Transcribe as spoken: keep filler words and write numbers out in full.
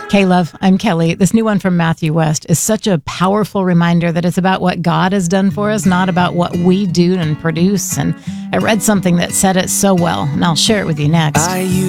K-Love, I'm Kelly. This new one from Matthew West is such a powerful reminder that it's about what God has done for us, not about what we do and produce. And I read something that said it so well, and I'll share it with you next. I